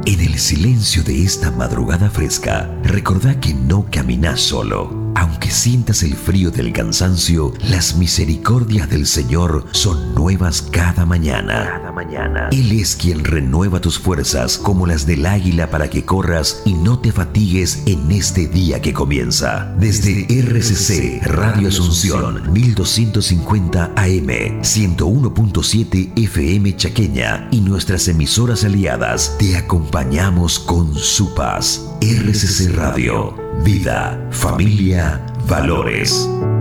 En el silencio de esta madrugada fresca, recordá que no caminás solo. Aunque sientas el frío del cansancio, las misericordias del Señor son nuevas cada mañana. Él es quien renueva tus fuerzas como las del águila para que corras y no te fatigues en este día que comienza. Desde RCC Radio Asunción 1250 AM, 101.7 FM Chaqueña y nuestras emisoras aliadas, te acompañamos con su paz. RCC Radio. Vida, familia, valores.